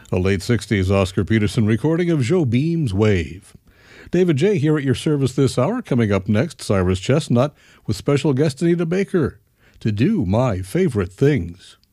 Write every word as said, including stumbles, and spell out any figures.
A late sixties Oscar Peterson recording of Jobim's Wave. David J. here at your service this hour. Coming up next, Cyrus Chestnut with special guest Anita Baker to do my favorite things.